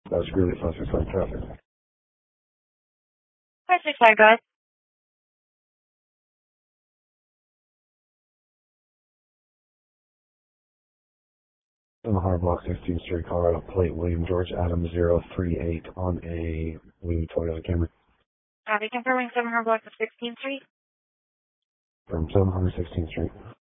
That's really 565 traffic. 565, go ahead. On the Harbor Block 16th Street, Colorado, plate William George Adam 038 on a Wing Toyota Camry. Copy, confirming 7 Harbor Block of 16th Street. From 716th Street.